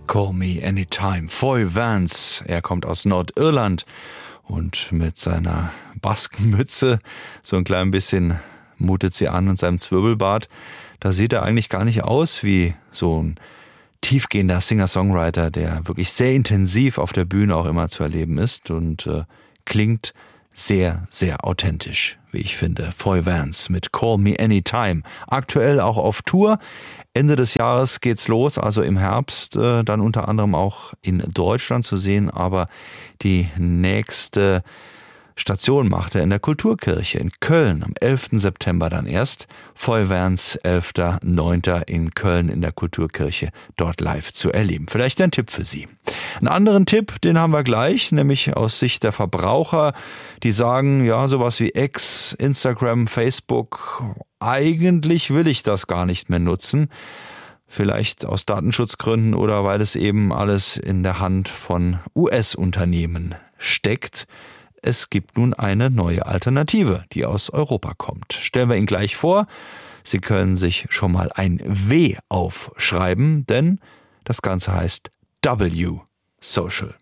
Call Me Anytime. Foy Vance, er kommt aus Nordirland und mit seiner Baskenmütze, so ein klein bisschen mutet sie an, und seinem Zwirbelbart, da sieht er eigentlich gar nicht aus wie so ein tiefgehender Singer-Songwriter, der wirklich sehr intensiv auf der Bühne auch immer zu erleben ist und klingt sehr, sehr authentisch, wie ich finde. Foy Vance mit Call Me Anytime. Aktuell auch auf Tour. Ende des Jahres geht's los, also im Herbst, dann unter anderem auch in Deutschland zu sehen, aber die nächste Station macht er in der Kulturkirche in Köln am 11. September dann erst. Foy Vance, 11.09. in Köln in der Kulturkirche, dort live zu erleben. Vielleicht ein Tipp für Sie. Einen anderen Tipp, den haben wir gleich, nämlich aus Sicht der Verbraucher, die sagen, ja, sowas wie X, Instagram, Facebook, eigentlich will ich das gar nicht mehr nutzen. Vielleicht aus Datenschutzgründen oder weil es eben alles in der Hand von US-Unternehmen steckt. Es gibt nun eine neue Alternative, die aus Europa kommt. Stellen wir Ihnen gleich vor. Sie können sich schon mal ein W aufschreiben, denn das Ganze heißt W Social.